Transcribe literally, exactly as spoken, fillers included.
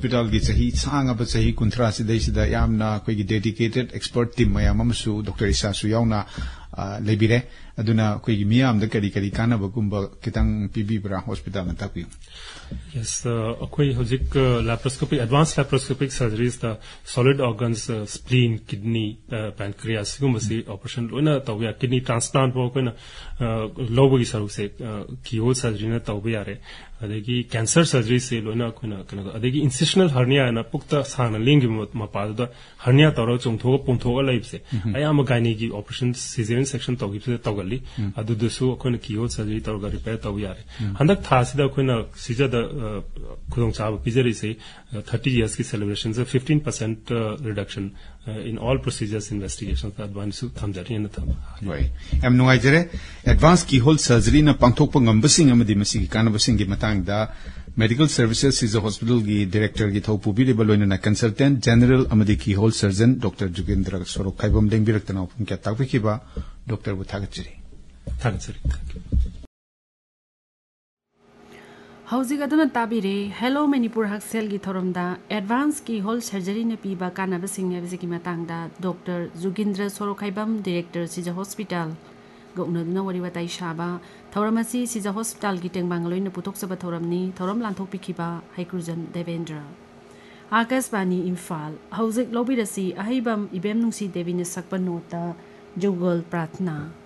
Hospital की सही सांग अब सही कुंथरा सिदई सिदा यामना कोई डेडिकेटेड एक्सपर्ट टीम मयाम अमसु डॉक्टर इसा सुयाउना लेबिरे अदुना कोई मियाम द करी करी कानबगुंबा कितंग पीबीब्रा हॉस्पिटल में ताकि Yes, uh, कोई होजिक laparoscopy, advanced laparoscopic surgeries the solid organs, uh, spleen, kidney, uh, pancreas, गुम्बसी operation लोना तौबिया kidney transplant वो कोई ना लोगों की सरुक से keyhole surgery ना तौबिया रे अदेगी cancer surgery से लोना कोई ना कना अदेगी incisional hernia ना पुक्ता सांग लिंग मपाद दा hernia तौरो चुंगथो पुंगथो लाइफ से अयाम गायनी की operation cesarean section तौगी से तौगली अदुदसु कोई ना keyhole surgery तौगा repair तौबिया रे हंदक था सिदा कोई ना सिजा खुदों चाव पिजरी से thirty years की celebration से fifteen percent uh, reduction uh, in all procedures investigations that one su tham jari na tham right am no ajere advanced keyhole surgery na pangthok pa ngambasing amadi masi ki kanabasing gi matang da medical services is a hospital gi director gi thau pubi le baloina na consultant general amadi keyhole surgeon Dr Jugendra Sorok khaibam dengbirak tana pum kya takwe ki ba doctor bu thagachiri thagachiri Housing aduna tabire Hello Manipur Haksel gi thoromda advanced keyhole surgery na piba kanaba singna bisiki matangda Dr Jugendra Sorokhaibam director Sija Hospital goknaduna wari watai shaba thoramasi Sija Hospital gi tengbangloi na putok saba thoramni thoram lanthok pikiba Haikrujan Devendra Akasbani Imphal Housing lobby rasi ahibam ibem nungsi devi na sakpa nota Jogol Pratna